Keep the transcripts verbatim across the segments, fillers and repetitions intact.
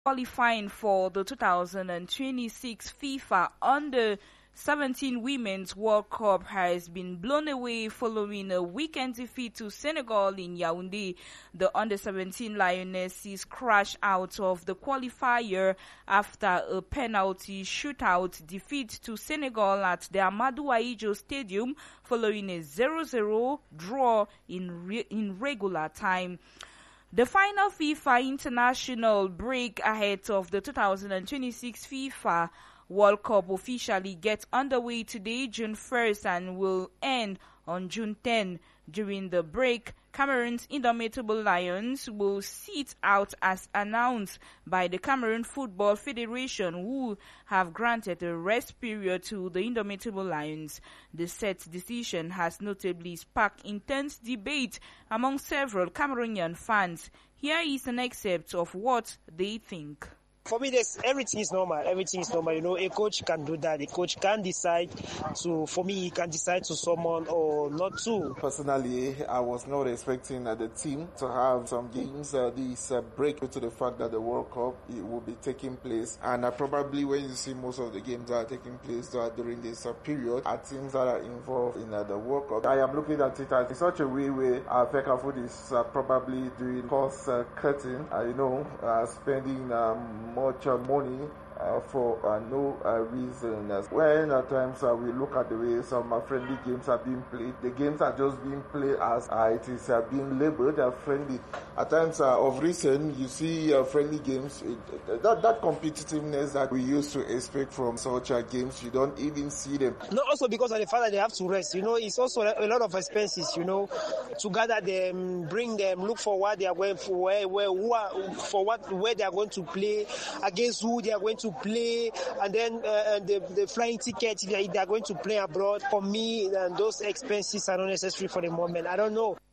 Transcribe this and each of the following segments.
qualifying for the two thousand twenty-six FIFA Under seventeen Women's World Cup has been blown away following a weekend defeat to Senegal in Yaoundé. The Under seventeen Lionesses crashed out of the qualifier after a penalty shootout defeat to Senegal at the Amadou Ahidjo Stadium following a zero zero draw in, re- in regular time. The final FIFA international break ahead of the two thousand twenty-six FIFA World Cup officially gets underway today, June first, and will end on June tenth. During the break, Cameroon's Indomitable Lions will sit out as announced by the Cameroon Football Federation, who have granted a rest period to the Indomitable Lions. The set decision has notably sparked intense debate among several Cameroonian fans. Here is an excerpt of what they think. For me, there's, everything is normal. Everything is normal. You know, a coach can do that. A coach can decide to, for me, he can decide to someone or not to. Personally, I was not expecting uh, the team to have some games. Uh, this uh, break due to the fact that the World Cup it will be taking place. And uh, probably when you see most of the games that are taking place uh, during this uh, period are teams that are involved in uh, the World Cup. I am looking at it as in such a way where uh, Fecafoot is uh, probably doing cost uh, cutting, uh, you know, uh, spending um, much uh, money uh, for uh, no uh, reason. As when at times uh, we look at the way some uh, friendly games are being played, the games are just being played as uh, it is uh, being labeled uh, friendly. At times uh, of recent, you see uh, friendly games, it, that, that competitiveness that we used to expect from such uh, games, you don't even see them. Not also because of the fact that they have to rest, you know, it's also a lot of expenses, you know, to gather them, bring them, look for what they are going for, where, where, who are, for what, where they are going to play, against who they are going to play, and then uh, the, the flying tickets, if they are going to play abroad. For me, and those expenses are not necessary for the moment. I don't know.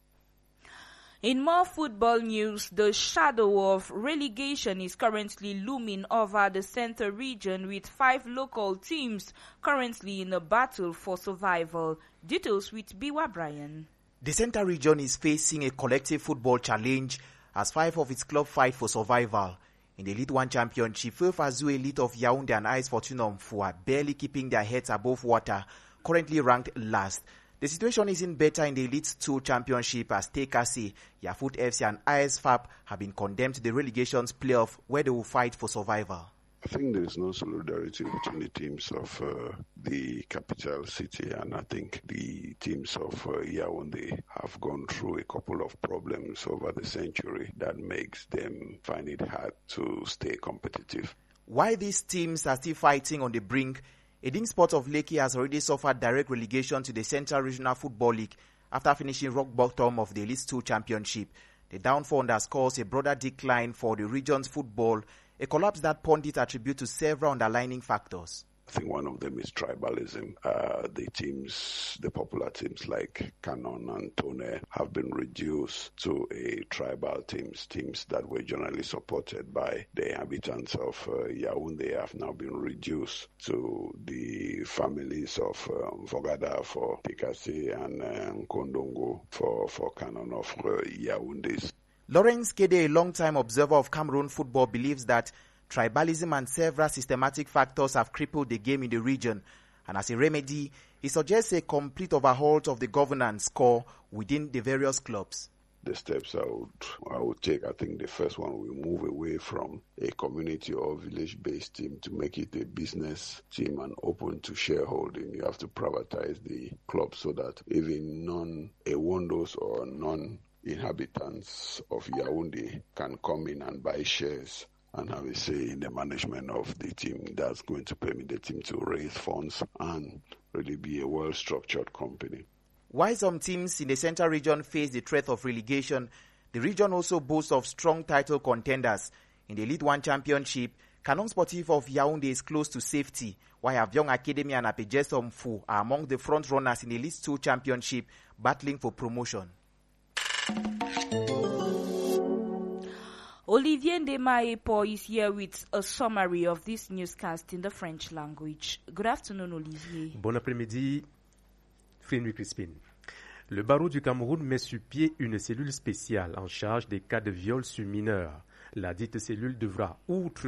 In more football news, the shadow of relegation is currently looming over the Centre region, with five local teams currently in a battle for survival. Details with Biwa Brian. The Centre region is facing a collective football challenge as five of its clubs fight for survival. In the Elite One Championship, Feu-Fazou Elite of Yaoundé and AS Fortuna Mfou are barely keeping their heads above water, currently ranked last. The situation isn't better in the Elite Two Championship as Tekasi, Yafoot F C and I S F A P have been condemned to the relegation's playoff where they will fight for survival. I think there is no solidarity between the teams of uh, the capital city, and I think the teams of uh, Yaoundé have gone through a couple of problems over the century that makes them find it hard to stay competitive. While these teams are still fighting on the brink, Edin Sport of Lekki has already suffered direct relegation to the Central Regional Football League after finishing rock bottom of the Elite Two Championship. The downfall underscores a broader decline for the region's football, a collapse that pundits attribute to several underlying factors. I think one of them is tribalism. Uh, the teams, the popular teams like Canon and Tone have been reduced to a tribal teams. Teams that were generally supported by the inhabitants of uh, Yaoundé have now been reduced to the families of um, Vogada for Tekasi and um, Kondongo for, for Canon of uh, Yaoundé. Lawrence Kede, a long-time observer of Cameroon football, believes that tribalism and several systematic factors have crippled the game in the region, and as a remedy, he suggests a complete overhaul of the governance core within the various clubs. The steps I would, I would take, I think the first one, we move away from a community or village-based team to make it a business team and open to shareholding. You have to privatize the club so that even non-Ewondos or non-inhabitants of Yaoundé can come in and buy shares and have a say in the management of the team. That's going to permit the team to raise funds and really be a well-structured company. While some teams in the Central region face the threat of relegation, the region also boasts of strong title contenders. In the Elite One Championship, Canon Sportif of Yaoundé is close to safety, while Avion Academy and Apejeso Mfou are among the front runners in the Elite Two Championship, battling for promotion. Olivier Ndemaepo is here with a summary of this newscast in the French language. Good afternoon, Olivier. Bon après-midi, Frédéric Crispin. Le barreau du Cameroun met sur pied une cellule spéciale en charge des cas de viol sur mineurs. La dite cellule devra, outre